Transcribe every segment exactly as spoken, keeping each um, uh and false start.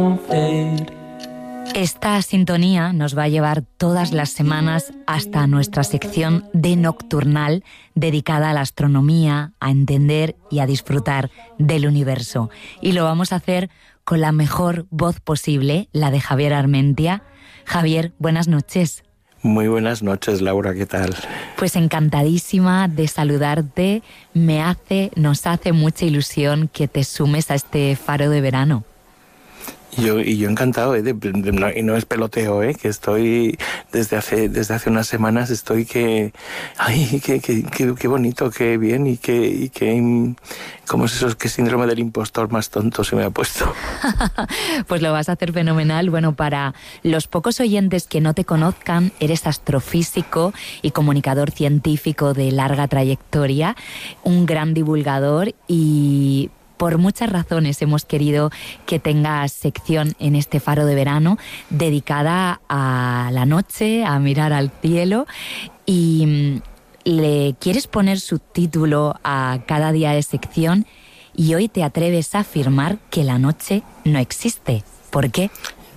Esta sintonía nos va a llevar todas las semanas hasta nuestra sección de Nocturnal, dedicada a la astronomía, a entender y a disfrutar del universo. Y lo vamos a hacer con la mejor voz posible, la de Javier Armentia. Javier, buenas noches. Muy buenas noches, Laura, ¿qué tal? Pues encantadísima de saludarte. Me hace, nos hace mucha ilusión que te sumes a este faro de verano. Yo, y yo encantado, ¿eh? de, de, no, y no es peloteo, ¿eh? Que estoy desde hace desde hace unas semanas estoy que ay qué qué qué qué bonito, qué bien y qué y qué cómo es eso, qué síndrome del impostor más tonto se me ha puesto. Pues lo vas a hacer fenomenal. Bueno, para los pocos oyentes que no te conozcan, eres astrofísico y comunicador científico de larga trayectoria, un gran divulgador y por muchas razones hemos querido que tengas sección en este faro de verano dedicada a la noche, a mirar al cielo. Y le quieres poner subtítulo a cada día de sección y hoy te atreves a afirmar que la noche no existe. ¿Por qué?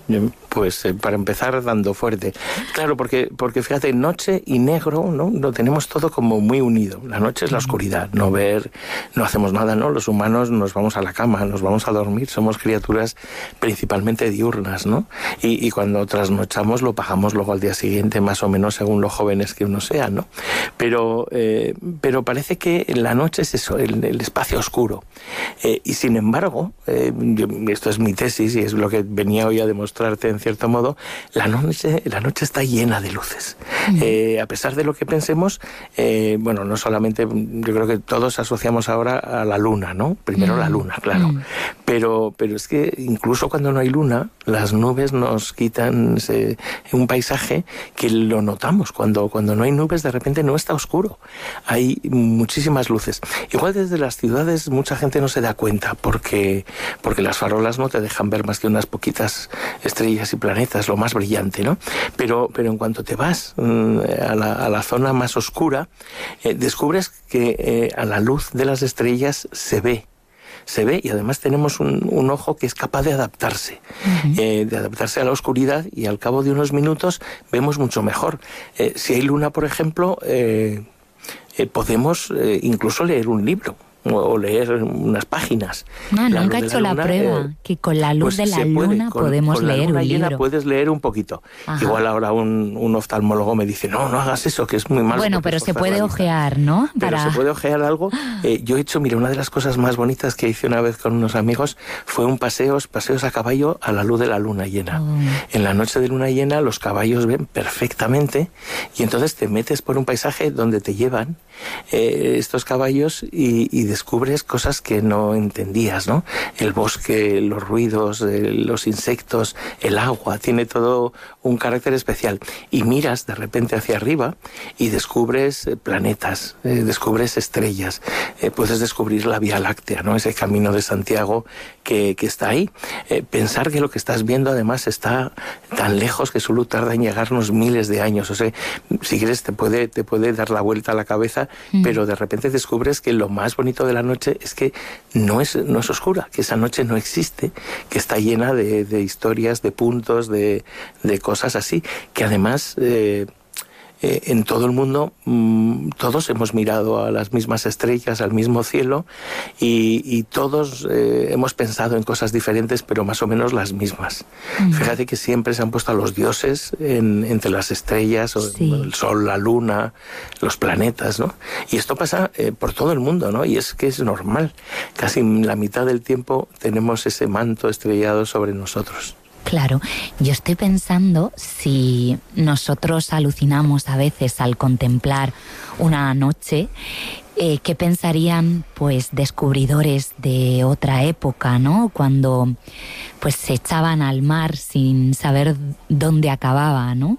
Pues eh, para empezar dando fuerte. Claro, porque porque fíjate, noche y negro, ¿no? Lo tenemos todo como muy unido. La noche es la oscuridad, no ver, no hacemos nada, ¿no? Los humanos nos vamos a la cama, nos vamos a dormir, somos criaturas principalmente diurnas, ¿no? Y, y cuando trasnochamos lo pagamos luego al día siguiente, más o menos según lo jóvenes que uno sea, ¿no? Pero, eh, pero parece que la noche es eso, el, el espacio oscuro. Eh, y sin embargo, eh, yo, esto es mi tesis y es lo que venía hoy a demostrarte en cierto modo, la noche, la noche está llena de luces. Mm. Eh, a pesar de lo que pensemos, eh, bueno, no solamente, yo creo que todos asociamos ahora a la luna, ¿no? Primero mm. la luna, claro. Mm. Pero, pero es que incluso cuando no hay luna, las nubes nos quitan se, un paisaje que lo notamos. Cuando, cuando no hay nubes, de repente no está oscuro. Hay muchísimas luces. Igual desde las ciudades mucha gente no se da cuenta porque, porque las farolas no te dejan ver más que unas poquitas estrellas y planetas, lo más brillante, ¿no? Pero, pero en cuanto te vas mmm, a, la, a la zona más oscura, eh, descubres que eh, a la luz de las estrellas se ve. Se ve y además tenemos un, un ojo que es capaz de adaptarse, uh-huh. eh, de adaptarse a la oscuridad y al cabo de unos minutos vemos mucho mejor. Eh, si hay luna, por ejemplo, eh, eh, podemos eh, incluso leer un libro. O leer unas páginas. No, nunca he hecho la, la prueba, eh, que con la luz pues de la luna con, podemos con leer la luna un llena libro. Puedes leer un poquito. Ajá. Igual ahora un, un oftalmólogo me dice, no, no hagas eso, que es muy malo. Bueno, pero se puede ojear, ¿no? Pero Para... se puede ojear algo. Eh, yo he hecho, mira, una de las cosas más bonitas que hice una vez con unos amigos fue un paseos, paseos a caballo a la luz de la luna llena. Oh. En la noche de luna llena los caballos ven perfectamente y entonces te metes por un paisaje donde te llevan eh, estos caballos y, y descubres cosas que no entendías, ¿no? El bosque, los ruidos, eh, los insectos, el agua, tiene todo un carácter especial. Y miras de repente hacia arriba y descubres eh, planetas, eh, descubres estrellas, eh, puedes descubrir la Vía Láctea, ¿no? Ese camino de Santiago que, que está ahí. Eh, pensar que lo que estás viendo además está tan lejos que solo tarda en llegarnos miles de años. O sea, si quieres te puede, te puede dar la vuelta a la cabeza, mm. pero de repente descubres que lo más bonito de la noche es que no es, no es oscura, que esa noche no existe, que está llena de, de historias, de puntos, de, de cosas así, que además eh, eh, en todo el mundo mmm, todos hemos mirado a las mismas estrellas, al mismo cielo y, y todos eh, hemos pensado en cosas diferentes, pero más o menos las mismas. Mm. Fíjate que siempre se han puesto a los dioses en, entre las estrellas, o sí. el sol, la luna, los planetas, ¿no? Y esto pasa eh, por todo el mundo, ¿no? Y es que es normal. Casi la mitad del tiempo tenemos ese manto estrellado sobre nosotros. Claro, yo estoy pensando si nosotros alucinamos a veces al contemplar una noche, eh, ¿qué pensarían pues descubridores de otra época, ¿no? Cuando pues se echaban al mar sin saber dónde acababa, ¿no?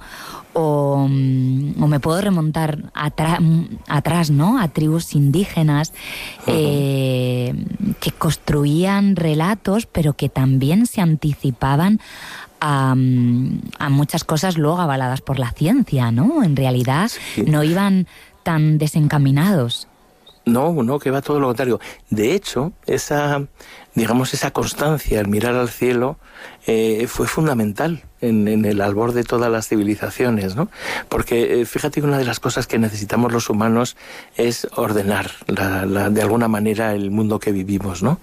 O, o me puedo remontar atrás, atrás, ¿no? A tribus indígenas uh-huh. eh, que construían relatos, pero que también se anticipaban a, a muchas cosas luego avaladas por la ciencia, ¿no? En realidad sí. no iban tan desencaminados. No, no, que va todo lo contrario. De hecho, esa digamos, esa constancia, el mirar al cielo, eh, fue fundamental en, en el albor de todas las civilizaciones, ¿no? Porque eh, fíjate que una de las cosas que necesitamos los humanos es ordenar la, la, de alguna manera el mundo que vivimos, ¿no?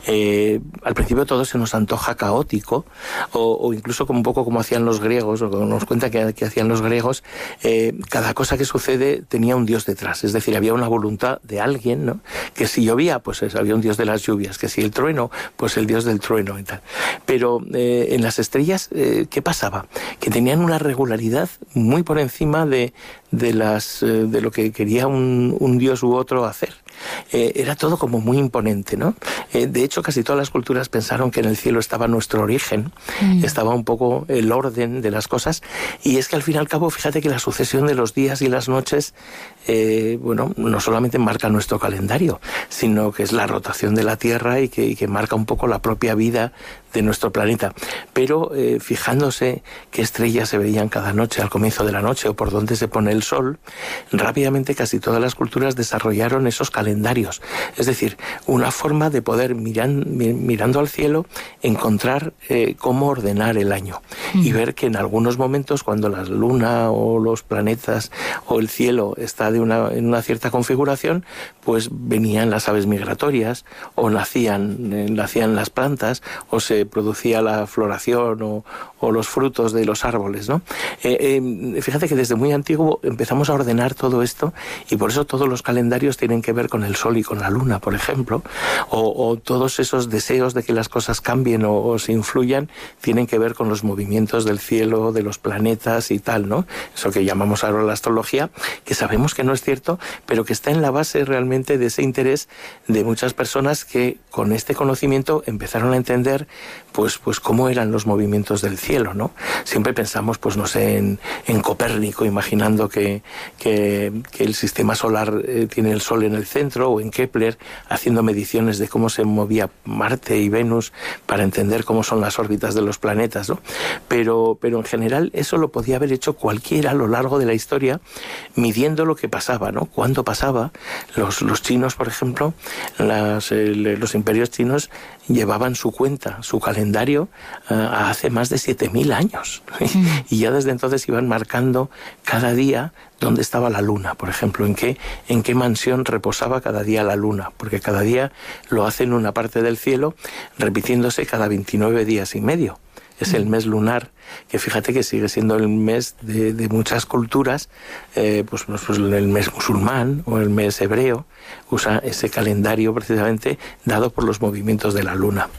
Eh, al principio todo se nos antoja caótico, o, o incluso como un poco como hacían los griegos, o como nos cuenta que, que hacían los griegos, eh, cada cosa que sucede tenía un dios detrás, es decir, había una voluntad de alguien, ¿no? Que si llovía, pues había un dios de las lluvias, que si el trueno, pues el dios del trueno y tal. Pero eh, en las estrellas, eh, ¿qué pasaba? Que tenían una regularidad muy por encima de, de, las, eh, de lo que quería un, un dios u otro hacer. Eh, era todo como muy imponente, ¿no? Eh, de hecho, casi todas las culturas pensaron que en el cielo estaba nuestro origen, mm. estaba un poco el orden de las cosas, y es que al fin y al cabo, fíjate que la sucesión de los días y las noches, eh, bueno, no solamente marca nuestro calendario, sino que es la rotación de la Tierra y que, y que marca un poco la propia vida de nuestro planeta. Pero eh, fijándose qué estrellas se veían cada noche al comienzo de la noche o por dónde se pone el sol, rápidamente casi todas las culturas desarrollaron esos calendarios. Es decir, una forma de poder, miran, mirando al cielo, encontrar eh, cómo ordenar el año. Mm. Y ver que en algunos momentos, cuando la luna o los planetas o el cielo está de una, en una cierta configuración, pues venían las aves migratorias, o nacían, eh, nacían las plantas, o se producía la floración o, o los frutos de los árboles, ¿no? Eh, eh, fíjate que desde muy antiguo empezamos a ordenar todo esto, y por eso todos los calendarios tienen que ver con el sol y con la luna, por ejemplo, o, o todos esos deseos de que las cosas cambien o, o se influyan tienen que ver con los movimientos del cielo, de los planetas y tal, ¿no? Eso que llamamos ahora la astrología, que sabemos que no es cierto, pero que está en la base realmente de ese interés de muchas personas que con este conocimiento empezaron a entender pues, pues cómo eran los movimientos del cielo, ¿no? Siempre pensamos, pues no sé, en, en Copérnico, imaginando que, que, que el sistema solar eh, tiene el Sol en el centro, o en Kepler, haciendo mediciones de cómo se movía Marte y Venus para entender cómo son las órbitas de los planetas, ¿no? Pero, pero en general eso lo podía haber hecho cualquiera a lo largo de la historia, midiendo lo que pasaba, ¿no? Cuándo pasaba. Los, los chinos, por ejemplo, las, eh, los imperios chinos llevaban su cuenta, su calendario, uh, hace más de siete mil años. Mm. Y ya desde entonces iban marcando cada día dónde estaba la luna, por ejemplo, en qué, en qué mansión reposaba cada día la luna, porque cada día lo hace en una parte del cielo, repitiéndose cada veintinueve días y medio. Es el mes lunar, que fíjate que sigue siendo el mes de, de muchas culturas, eh, pues, pues el mes musulmán o el mes hebreo usa ese calendario precisamente dado por los movimientos de la luna.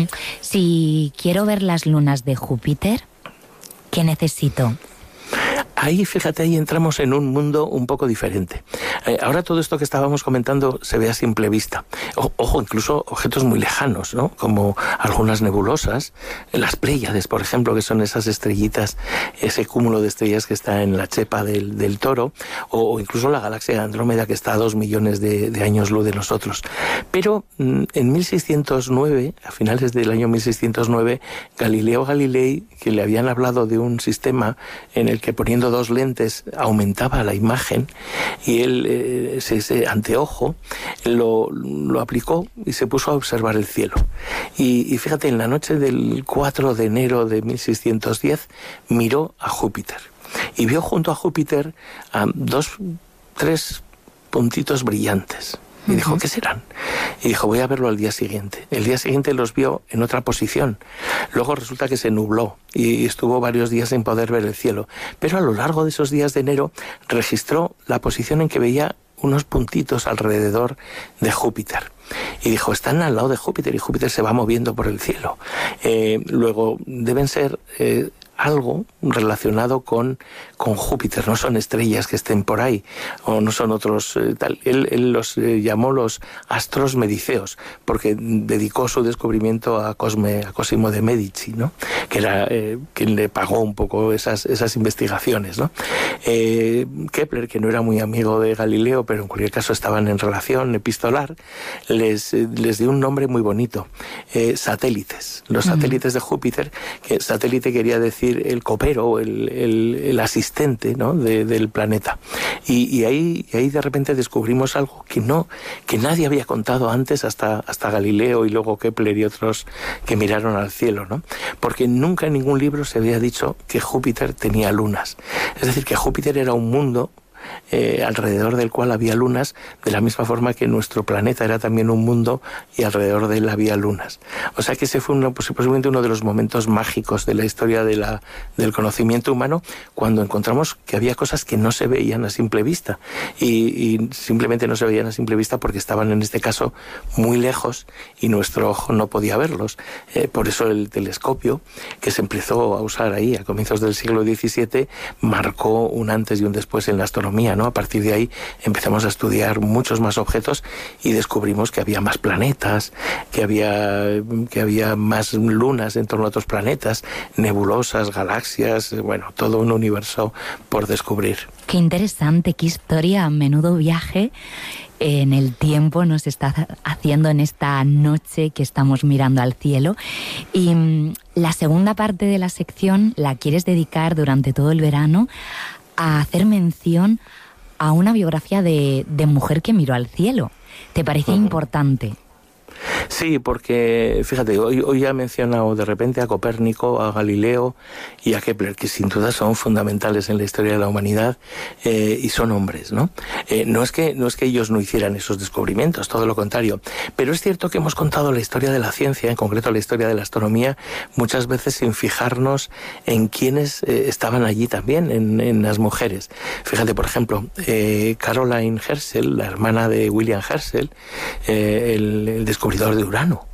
Si quiero ver las lunas de Júpiter, ¿qué necesito? Ahí, fíjate, ahí entramos en un mundo un poco diferente. Eh, ahora todo esto que estábamos comentando se ve a simple vista. O, ojo, incluso objetos muy lejanos, ¿no? Como algunas nebulosas, las Pléyades, por ejemplo, que son esas estrellitas, ese cúmulo de estrellas que está en la chepa del, del Toro, o, o incluso la galaxia de Andrómeda, que está a dos millones de, de años luz de nosotros. Pero en mil seiscientos nueve, a finales del año mil seiscientos nueve, Galileo Galilei, que le habían hablado de un sistema en el que poniendo dos lentes aumentaba la imagen, y él, eh, ese, ese anteojo, lo, lo aplicó y se puso a observar el cielo. Y, y fíjate, en la noche del cuatro de enero de mil seiscientos diez miró a Júpiter y vio junto a Júpiter a dos, tres puntitos brillantes. Y dijo, ¿qué serán? Y dijo, voy a verlo al día siguiente. El día siguiente los vio en otra posición. Luego resulta que se nubló y estuvo varios días sin poder ver el cielo. Pero a lo largo de esos días de enero registró la posición en que veía unos puntitos alrededor de Júpiter. Y dijo, están al lado de Júpiter y Júpiter se va moviendo por el cielo. Eh, luego deben ser... Eh, algo relacionado con, con Júpiter, no son estrellas que estén por ahí, o no son otros eh, tal. Él, él los eh, llamó los astros mediceos, porque dedicó su descubrimiento a Cosme, a Cosimo de Medici, ¿no? que era eh, quien le pagó un poco esas, esas investigaciones, ¿no? Eh, Kepler, que no era muy amigo de Galileo, pero en cualquier caso estaban en relación epistolar, les, les dio un nombre muy bonito, eh, satélites, los satélites uh-huh. de Júpiter, que satélite quería decir el copero, el, el, el asistente, ¿no? de, del planeta. Y, y ahí, y ahí de repente descubrimos algo que no, que nadie había contado antes hasta, hasta Galileo y luego Kepler y otros que miraron al cielo, ¿no? Porque nunca en ningún libro se había dicho que Júpiter tenía lunas. Es decir, que Júpiter era un mundo Eh, alrededor del cual había lunas, de la misma forma que nuestro planeta era también un mundo y alrededor de él había lunas. O sea que ese fue uno, posiblemente uno de los momentos mágicos de la historia de la, del conocimiento humano, cuando encontramos que había cosas que no se veían a simple vista y, y simplemente no se veían a simple vista porque estaban en este caso muy lejos y nuestro ojo no podía verlos. Eh, por eso el telescopio, que se empezó a usar ahí a comienzos del siglo diecisiete, marcó un antes y un después en la astronomía, ¿no? A partir de ahí empezamos a estudiar muchos más objetos y descubrimos que había más planetas, que había, que había más lunas en torno a otros planetas, nebulosas, galaxias, bueno, todo un universo por descubrir. Qué interesante, qué historia, menudo viaje en el tiempo nos está haciendo en esta noche que estamos mirando al cielo. Y mmm, la segunda parte de la sección la quieres dedicar durante todo el verano a hacer mención a una biografía de, de mujer que miró al cielo. ¿Te parece uh-huh. importante? Sí, porque fíjate, hoy, hoy he mencionado de repente a Copérnico, a Galileo y a Kepler, que sin duda son fundamentales en la historia de la humanidad eh, y son hombres, ¿no? Eh, no es que, no es que ellos no hicieran esos descubrimientos, todo lo contrario, pero es cierto que hemos contado la historia de la ciencia, en concreto la historia de la astronomía, muchas veces sin fijarnos en quienes eh, estaban allí también, en, en las mujeres. Fíjate, por ejemplo, eh, Caroline Herschel, la hermana de William Herschel, eh, el, el descubridor de Urano.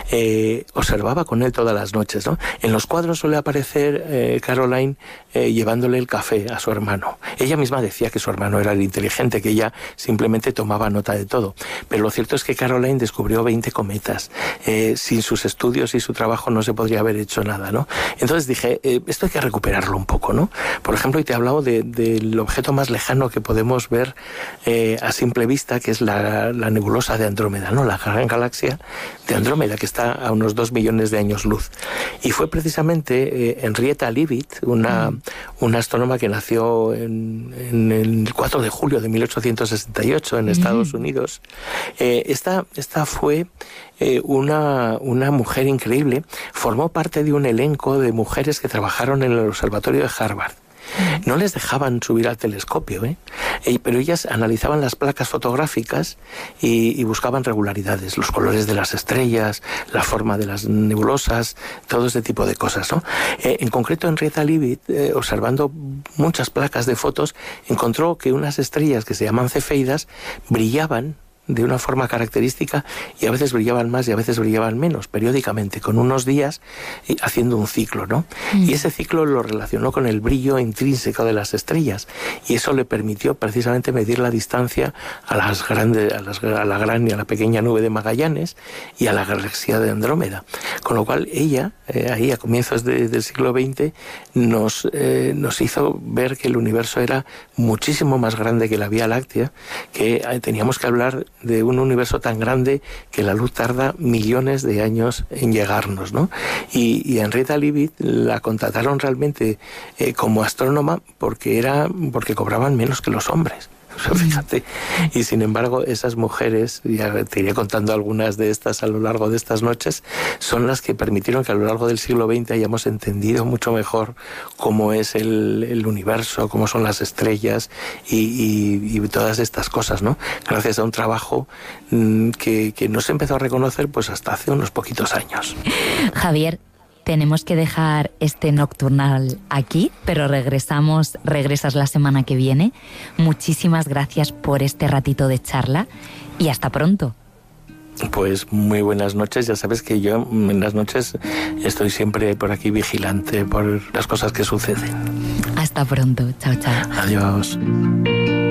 Eh, observaba con él todas las noches, ¿no? En los cuadros suele aparecer eh, Caroline eh, llevándole el café a su hermano. Ella misma decía que su hermano era el inteligente, que ella simplemente tomaba nota de todo. Pero lo cierto es que Caroline descubrió veinte cometas. Eh, sin sus estudios y su trabajo no se podría haber hecho nada, ¿no? Entonces dije, eh, esto hay que recuperarlo un poco, ¿no? Por ejemplo, y te he hablado de, del objeto más lejano que podemos ver eh, a simple vista, que es la, la nebulosa de Andrómeda, ¿no? La gran galaxia de Andrómeda, que está a unos dos millones de años luz. Y fue precisamente eh, Henrietta Leavitt, una, mm. una astrónoma que nació en, en el cuatro de julio de mil ochocientos sesenta y ocho en mm. Estados Unidos. Eh, esta, esta fue eh, una, una mujer increíble. Formó parte de un elenco de mujeres que trabajaron en el observatorio de Harvard. No les dejaban subir al telescopio, ¿eh? Eh, pero ellas analizaban las placas fotográficas y, y buscaban regularidades, los colores de las estrellas, la forma de las nebulosas, todo ese tipo de cosas, ¿no? Eh, en concreto, Henrietta Leavitt, eh, observando muchas placas de fotos, encontró que unas estrellas que se llaman cefeidas brillaban de una forma característica y a veces brillaban más y a veces brillaban menos, periódicamente, con unos días haciendo un ciclo, ¿no? Mm. Y ese ciclo lo relacionó con el brillo intrínseco de las estrellas y eso le permitió precisamente medir la distancia a las grandes, a, las, a la gran y a la pequeña nube de Magallanes y a la galaxia de Andrómeda. Con lo cual ella, eh, ahí a comienzos de, del siglo veinte, nos, eh, nos hizo ver que el universo era muchísimo más grande que la Vía Láctea, que eh, teníamos que hablar de un universo tan grande que la luz tarda millones de años en llegarnos, ¿no? Y, y Henrietta Leavitt la contrataron realmente eh, como astrónoma porque era porque cobraban menos que los hombres. Fíjate, y sin embargo esas mujeres, ya te iré contando algunas de estas a lo largo de estas noches, son las que permitieron que a lo largo del siglo veinte hayamos entendido mucho mejor cómo es el, el universo, cómo son las estrellas y, y, y todas estas cosas, ¿no? Gracias a un trabajo mmm, que, que no se empezó a reconocer pues hasta hace unos poquitos años. Javier, tenemos que dejar este nocturnal aquí, pero regresamos, regresas la semana que viene. Muchísimas gracias por este ratito de charla y hasta pronto. Pues muy buenas noches. Ya sabes que yo en las noches estoy siempre por aquí vigilante por las cosas que suceden. Hasta pronto. Chao, chao. Adiós.